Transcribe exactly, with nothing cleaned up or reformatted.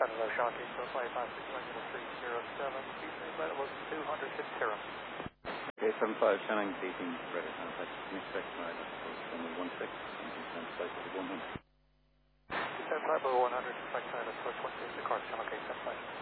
China Low Shocking, so five five six nine three zero seven, speed limit was two hundred fifty. Okay, seven five, Shannon, eighteen, ready, contact, next section, I approach one six, and descend flight to one hundred. Descend flight level one hundred, expect China approach one six, the car channel, okay, seven five.